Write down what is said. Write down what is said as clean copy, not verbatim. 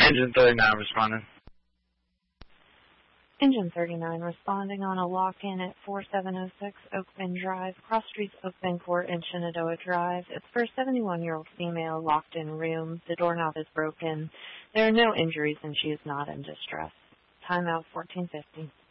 Engine 39 responding. Engine 39 responding on a lock-in at 4706 Oak Bend Drive, cross streets Oak Bend Court and Shenandoah Drive. It's for a 71-year-old female locked in room. The doorknob is broken. There are no injuries and she is not in distress. Timeout 1450.